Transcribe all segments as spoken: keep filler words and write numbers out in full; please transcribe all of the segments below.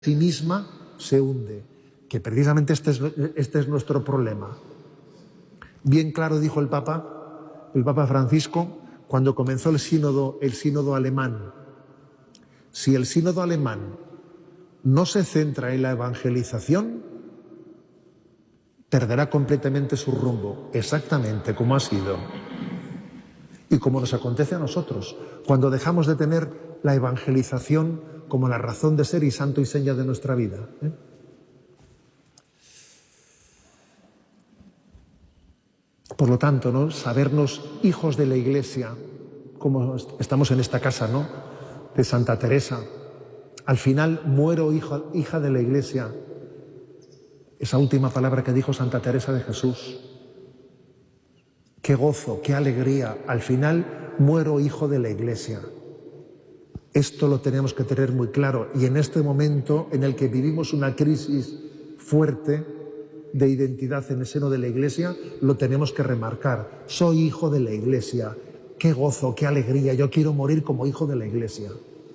sí misma se hunde, que precisamente este es, este es nuestro problema. Bien claro dijo el Papa, el Papa Francisco, cuando comenzó el sínodo, el sínodo alemán. Si el sínodo alemán no se centra en la evangelización, perderá completamente su rumbo, exactamente como ha sido. Y como nos acontece a nosotros, cuando dejamos de tener la evangelización como la razón de ser y santo y seña de nuestra vida, ¿eh? Por lo tanto, ¿no?, sabernos hijos de la Iglesia, como estamos en esta casa, ¿no?, de Santa Teresa. Al final muero hija, hija de la Iglesia. Esa última palabra que dijo Santa Teresa de Jesús. Qué gozo, qué alegría. Al final muero hijo de la Iglesia. Esto lo tenemos que tener muy claro. Y en este momento en el que vivimos una crisis fuerte de identidad en el seno de la Iglesia, lo tenemos que remarcar. Soy hijo de la Iglesia. Qué gozo, qué alegría. Yo quiero morir como hijo de la Iglesia.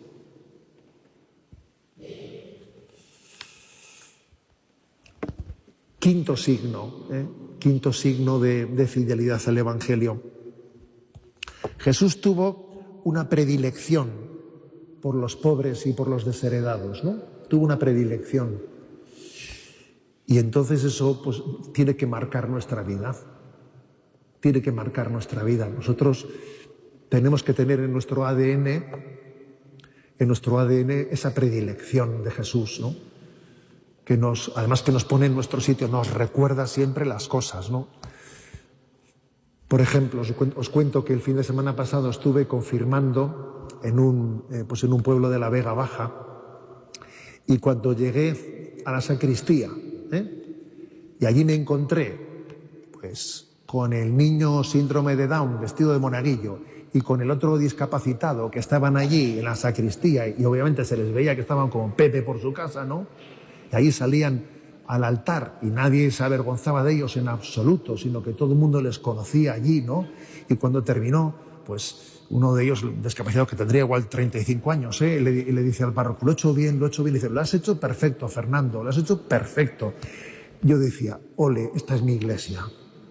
Quinto signo, ¿eh? Quinto signo de, de fidelidad al Evangelio. Jesús tuvo una predilección por los pobres y por los desheredados, ¿no? Tuvo una predilección. Y entonces eso, pues, tiene que marcar nuestra vida. Tiene que marcar nuestra vida. Nosotros tenemos que tener en nuestro A D N, en nuestro A D N esa predilección de Jesús, ¿no? Que nos, además que nos pone en nuestro sitio, nos recuerda siempre las cosas, ¿no? Por ejemplo, os cuento, os cuento que el fin de semana pasado estuve confirmando en un, eh, pues en un pueblo de la Vega Baja, y cuando llegué a la sacristía, ¿eh? y allí me encontré pues con el niño síndrome de Down vestido de monaguillo y con el otro discapacitado que estaban allí en la sacristía, y obviamente se les veía que estaban como Pepe por su casa, ¿no? Y ahí salían al altar y nadie se avergonzaba de ellos en absoluto, sino que todo el mundo les conocía allí, ¿no? Y cuando terminó, pues uno de ellos, discapacitado, que tendría igual treinta y cinco años, ¿eh? y, le, y le dice al párroco, lo he hecho bien, lo he hecho bien. Y dice, lo has hecho perfecto, Fernando, lo has hecho perfecto. Yo decía, ole, esta es mi iglesia.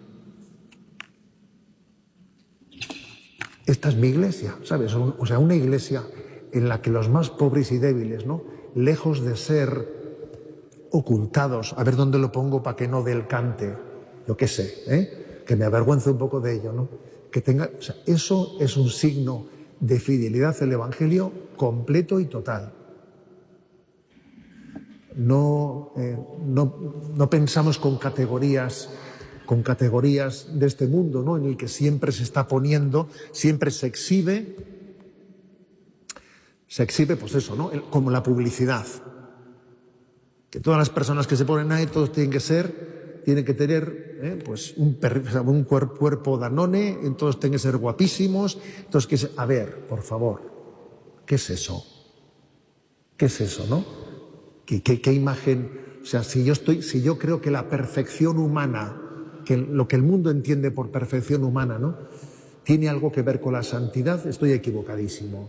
Esta es mi iglesia, ¿sabes? O sea, una iglesia en la que los más pobres y débiles, ¿no?, lejos de ser ocultados, a ver dónde lo pongo para que no dé el cante, yo qué sé, ¿eh? que me avergüence un poco de ello, ¿no? Que tenga, o sea, eso es un signo de fidelidad al Evangelio completo y total. No, eh, no, no pensamos con categorías, con categorías de este mundo, ¿no?, en el que siempre se está poniendo, siempre se exhibe, se exhibe, pues eso, ¿no?, como la publicidad. Que todas las personas que se ponen ahí, todos tienen que ser, tienen que tener eh, pues un, un cuerpo, cuerpo Danone, todos tienen que ser guapísimos. Entonces, que se, a ver, por favor, ¿qué es eso? ¿Qué es eso, no? ¿Qué, qué, qué imagen? O sea, si yo estoy, si yo creo que la perfección humana, que lo que el mundo entiende por perfección humana, ¿no?, tiene algo que ver con la santidad, estoy equivocadísimo.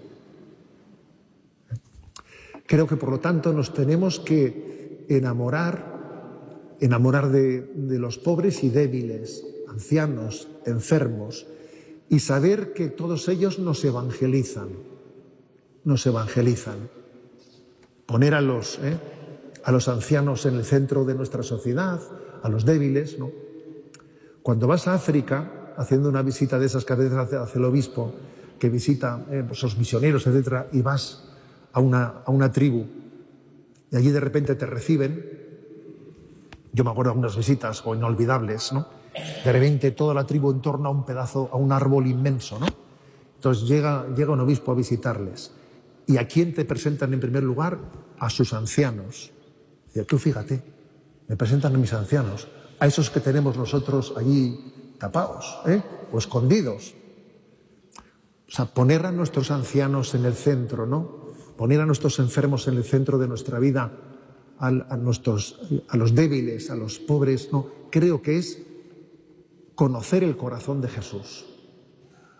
Creo que, por lo tanto, nos tenemos que enamorar, enamorar de, de los pobres y débiles, ancianos, enfermos, y saber que todos ellos nos evangelizan, nos evangelizan. Poner a los, ¿eh? a los ancianos en el centro de nuestra sociedad, a los débiles, ¿no? Cuando vas a África, haciendo una visita de esas que a veces hace el obispo, que visita eh, pues, los misioneros, etcétera, y vas a una, a una tribu, y allí de repente te reciben. Yo me acuerdo de unas visitas o inolvidables, ¿no? De repente toda la tribu en torno a un pedazo, a un árbol inmenso, ¿no? Entonces llega, llega un obispo a visitarles. ¿Y a quién te presentan en primer lugar? A sus ancianos. Y tú fíjate, me presentan a mis ancianos, a esos que tenemos nosotros allí tapados, ¿eh? o escondidos. O sea, poner a nuestros ancianos en el centro, ¿no? Poner a nuestros enfermos en el centro de nuestra vida, a, a, nuestros, a los débiles, a los pobres, no, creo que es conocer el corazón de Jesús,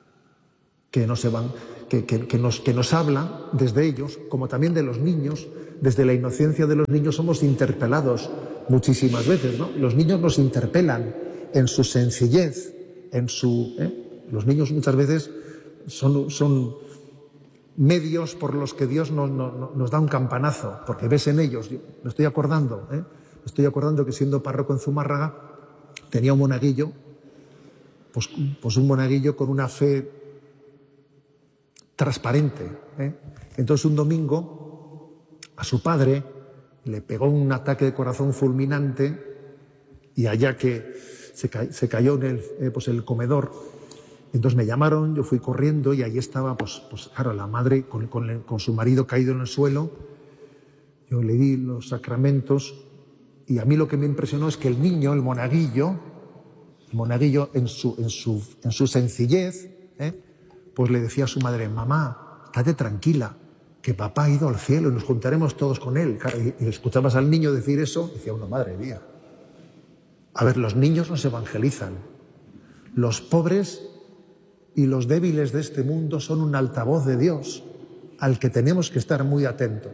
que nos, que, que, que, nos, que nos habla desde ellos, como también de los niños, desde la inocencia de los niños somos interpelados muchísimas veces, ¿no? Los niños nos interpelan en su sencillez, en su... ¿eh? Los niños muchas veces son, son medios por los que Dios nos, nos, nos da un campanazo, porque ves en ellos, yo me estoy acordando, ¿eh? me estoy acordando que siendo párroco en Zumárraga tenía un monaguillo, pues, pues un monaguillo con una fe transparente, ¿eh? Entonces un domingo a su padre le pegó un ataque de corazón fulminante y allá que se, ca se cayó en el, eh, pues el comedor. Entonces me llamaron, yo fui corriendo y ahí estaba, pues, pues claro, la madre con, con, con su marido caído en el suelo. Yo le di los sacramentos y a mí lo que me impresionó es que el niño, el monaguillo, el monaguillo en su, en su, en su sencillez, ¿eh? pues le decía a su madre, mamá, estate tranquila, que papá ha ido al cielo y nos juntaremos todos con él. Y, y escuchabas al niño decir eso, decía uno, madre mía. A ver, los niños nos evangelizan. Los pobres y los débiles de este mundo son un altavoz de Dios al que tenemos que estar muy atentos.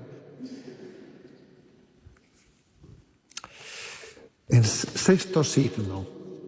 En sexto signo,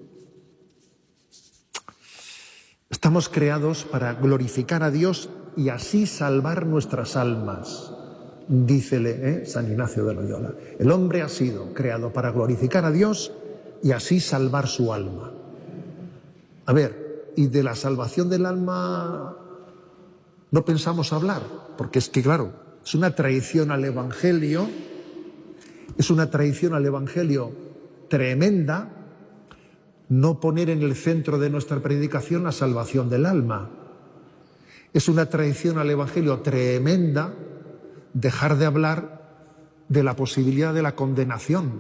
estamos creados para glorificar a Dios y así salvar nuestras almas, dícele ¿eh? San Ignacio de Loyola. El hombre ha sido creado para glorificar a Dios y así salvar su alma. A ver, y de la salvación del alma no pensamos hablar, porque es que, claro, es una traición al Evangelio, es una traición al Evangelio tremenda no poner en el centro de nuestra predicación la salvación del alma. Es una traición al Evangelio tremenda dejar de hablar de la posibilidad de la condenación.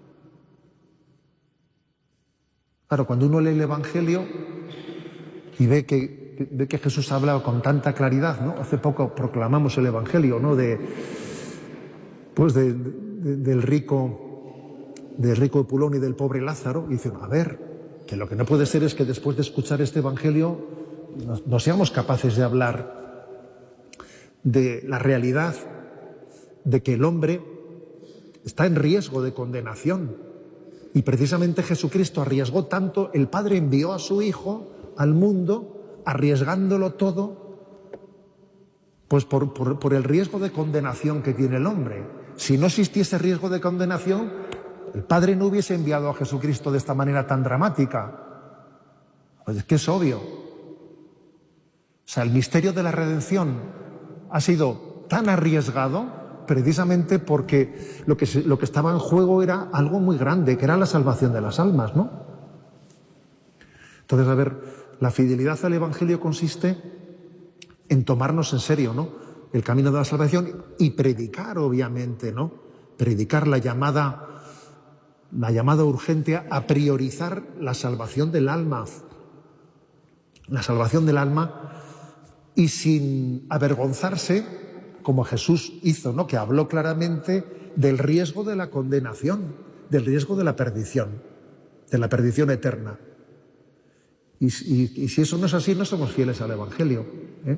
Claro, cuando uno lee el Evangelio y ve que, ve que Jesús ha hablado con tanta claridad, ¿no? Hace poco proclamamos el Evangelio, ¿no? De, pues de, de, del rico, del rico Epulón y del pobre Lázaro. Y dicen, a ver, que lo que no puede ser es que después de escuchar este Evangelio no, no seamos capaces de hablar de la realidad de que el hombre está en riesgo de condenación. Y precisamente Jesucristo arriesgó tanto, el Padre envió a su Hijo al mundo, arriesgándolo todo, pues por, por, por el riesgo de condenación que tiene el hombre. Si no existiese riesgo de condenación, el Padre no hubiese enviado a Jesucristo de esta manera tan dramática. Pues es que es obvio. O sea, el misterio de la redención ha sido tan arriesgado precisamente porque lo que, se, lo que estaba en juego era algo muy grande, que era la salvación de las almas, ¿no? Entonces, a ver, la fidelidad al Evangelio consiste en tomarnos en serio, ¿no?, el camino de la salvación y predicar, obviamente, ¿no? Predicar la llamada, la llamada urgente a priorizar la salvación del alma, la salvación del alma y sin avergonzarse, como Jesús hizo, ¿no?, que habló claramente del riesgo de la condenación, del riesgo de la perdición, de la perdición eterna. Y, y, y si eso no es así, no somos fieles al Evangelio, ¿eh?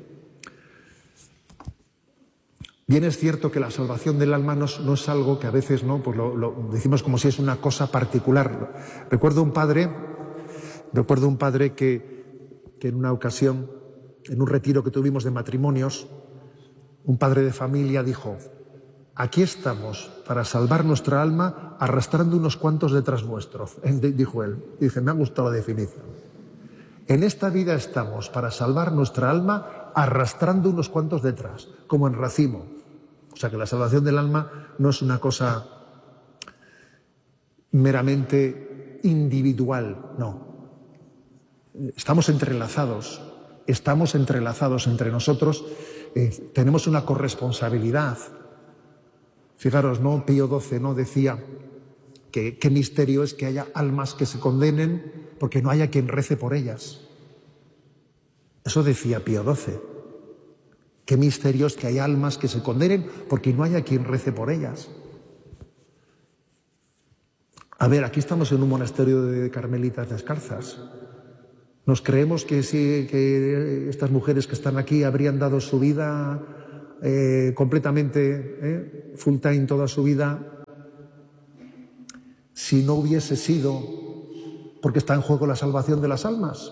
Bien es cierto que la salvación del alma no es, no es algo que a veces no, pues lo, lo decimos como si es una cosa particular. Recuerdo un padre, recuerdo un padre que, que en una ocasión, en un retiro que tuvimos de matrimonios, un padre de familia dijo: aquí estamos para salvar nuestra alma arrastrando unos cuantos detrás nuestro, dijo él. Dice, me ha gustado la definición. En esta vida estamos para salvar nuestra alma arrastrando unos cuantos detrás, como en racimo. O sea que la salvación del alma no es una cosa meramente individual, no. Estamos entrelazados, estamos entrelazados entre nosotros, eh, tenemos una corresponsabilidad. Fijaros, ¿no? Pío doce, ¿no?, decía que qué misterio es que haya almas que se condenen porque no haya quien rece por ellas. Eso decía Pío doce. Qué misterio es que haya almas que se condenen porque no haya quien rece por ellas. A ver, aquí estamos en un monasterio de carmelitas descalzas. Nos creemos que, sí, que estas mujeres que están aquí habrían dado su vida eh, completamente eh, full time toda su vida, si no hubiese sido porque está en juego la salvación de las almas?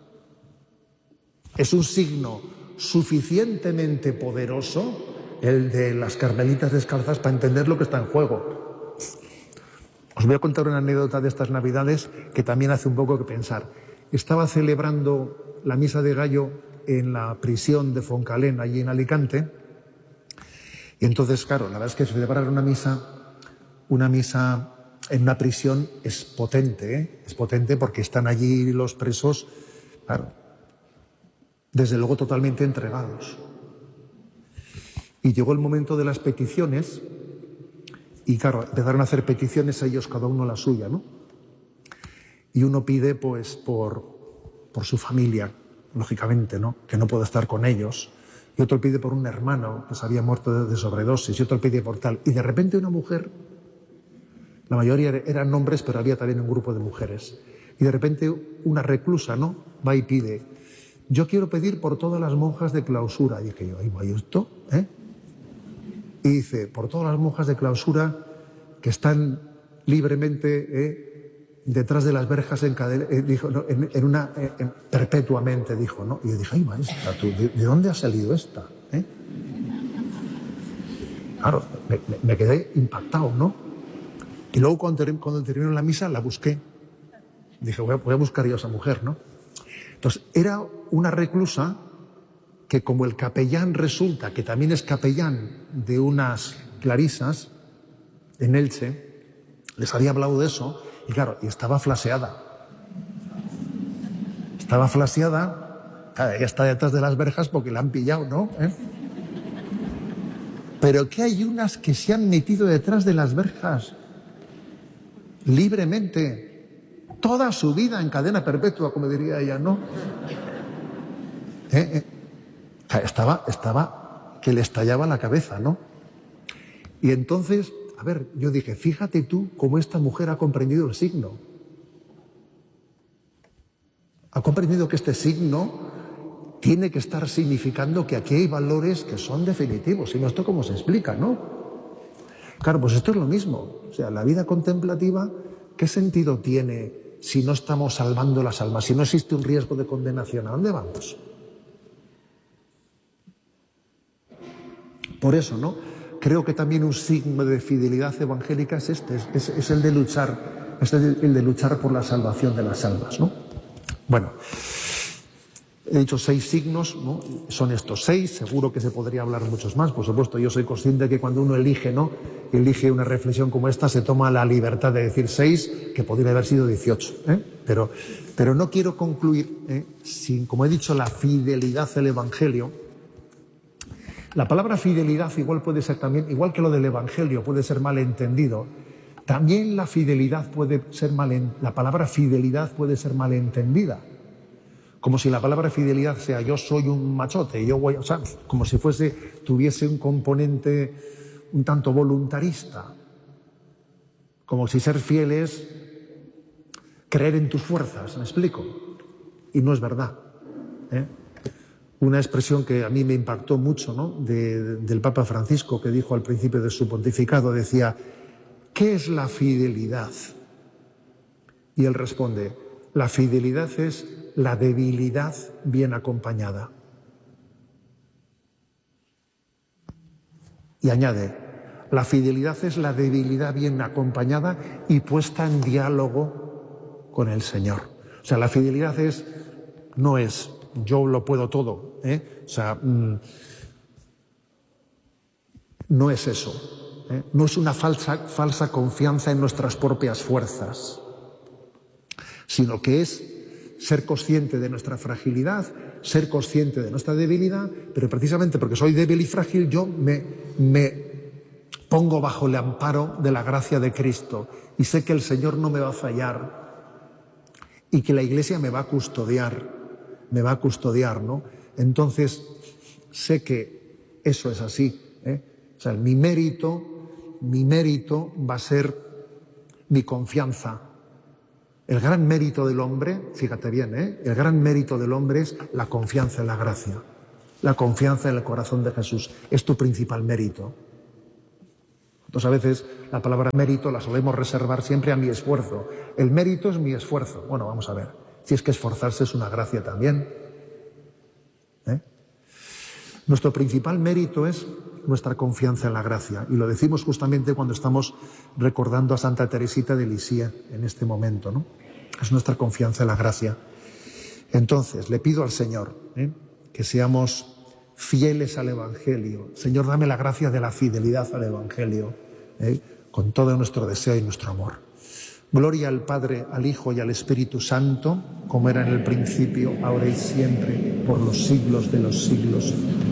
Es un signo suficientemente poderoso el de las carmelitas descalzas para entender lo que está en juego. Os voy a contar una anécdota de estas Navidades que también hace un poco que pensar. Estaba celebrando la misa de Gallo en la prisión de Foncalén, allí en Alicante, y entonces, claro, la verdad es que celebrar una misa, una misa en una prisión es potente, ¿eh? Es potente porque están allí los presos, claro, desde luego totalmente entregados. Y llegó el momento de las peticiones y, claro, empezaron a hacer peticiones ellos, cada uno la suya, ¿no? Y uno pide, pues, por, por su familia, lógicamente, ¿no? Que no puede estar con ellos. Y otro pide por un hermano que se había muerto de, de sobredosis, y otro pide por tal. Y de repente una mujer, la mayoría eran hombres, pero había también un grupo de mujeres. Y de repente una reclusa, ¿no? Va y pide: yo quiero pedir por todas las monjas de clausura. Y dije yo, ahí va esto, ¿eh? Y dice, por todas las monjas de clausura que están libremente eh, detrás de las verjas en, eh, dijo, no, en, en una eh, en, perpetuamente, dijo, ¿no? Y yo dije, ay, maestra, ¿tú, de, ¿de dónde ha salido esta? ¿Eh? Claro, me, me quedé impactado, ¿no? Y luego cuando, cuando terminó la misa la busqué. Dije, voy a, voy a buscar yo a esa mujer, ¿no? Entonces, era una reclusa que, como el capellán resulta que también es capellán de unas clarisas en Elche, les había hablado de eso, y claro, y estaba flaseada. Estaba flaseada, claro, ella está detrás de las verjas porque la han pillado, ¿no? ¿Eh? Pero que hay unas que se han metido detrás de las verjas libremente, toda su vida en cadena perpetua, como diría ella, ¿no? ¿Eh? ¿Eh? Estaba, estaba que le estallaba la cabeza, ¿no? Y entonces, a ver, yo dije, fíjate tú cómo esta mujer ha comprendido el signo. Ha comprendido que este signo tiene que estar significando que aquí hay valores que son definitivos. Si no, ¿esto cómo se explica, no? Claro, pues esto es lo mismo. O sea, la vida contemplativa, ¿qué sentido tiene si no estamos salvando las almas? Si no existe un riesgo de condenación, ¿a dónde vamos? Por eso, ¿no? Creo que también un signo de fidelidad evangélica es este, es, es el de luchar, es el de luchar por la salvación de las almas, ¿no? Bueno, he dicho seis signos, ¿no? Son estos seis, seguro que se podría hablar muchos más, por supuesto. Yo soy consciente de que cuando uno elige, ¿no? Elige una reflexión como esta, se toma la libertad de decir seis, que podría haber sido dieciocho, ¿eh? Pero, pero no quiero concluir ¿eh? sin, como he dicho, la fidelidad al Evangelio. La palabra fidelidad igual puede ser también, igual que lo del Evangelio, puede ser mal entendido. También la fidelidad puede ser mal, en, la palabra fidelidad puede ser mal entendida. Como si la palabra fidelidad sea yo soy un machote, yo voy, o sea, como si fuese, tuviese un componente un tanto voluntarista. Como si ser fiel es creer en tus fuerzas, ¿me explico? Y no es verdad, ¿eh? Una expresión que a mí me impactó mucho, ¿no? de, del Papa Francisco, que dijo al principio de su pontificado, decía, ¿qué es la fidelidad? Y él responde, la fidelidad es la debilidad bien acompañada. Y añade, la fidelidad es la debilidad bien acompañada y puesta en diálogo con el Señor. O sea, la fidelidad es, no es yo lo puedo todo, ¿eh? O sea, mmm, no es eso, ¿eh? No es una falsa, falsa confianza en nuestras propias fuerzas, sino que es ser consciente de nuestra fragilidad, ser consciente de nuestra debilidad, pero precisamente porque soy débil y frágil, yo me, me pongo bajo el amparo de la gracia de Cristo y sé que el Señor no me va a fallar y que la Iglesia me va a custodiar. me va a custodiar, ¿no? Entonces, sé que eso es así, ¿eh? O sea, mi mérito, mi mérito va a ser mi confianza. El gran mérito del hombre, fíjate bien, ¿eh? El gran mérito del hombre es la confianza en la gracia. La confianza en el corazón de Jesús es tu principal mérito. Entonces, a veces la palabra mérito la solemos reservar siempre a mi esfuerzo. El mérito es mi esfuerzo. Bueno, vamos a ver. Si es que esforzarse es una gracia también. ¿Eh? Nuestro principal mérito es nuestra confianza en la gracia. Y lo decimos justamente cuando estamos recordando a Santa Teresita de Lisieux en este momento, ¿no? Es nuestra confianza en la gracia. Entonces, le pido al Señor ¿eh? que seamos fieles al Evangelio. Señor, dame la gracia de la fidelidad al Evangelio, ¿eh? con todo nuestro deseo y nuestro amor. Gloria al Padre, al Hijo y al Espíritu Santo, como era en el principio, ahora y siempre, por los siglos de los siglos.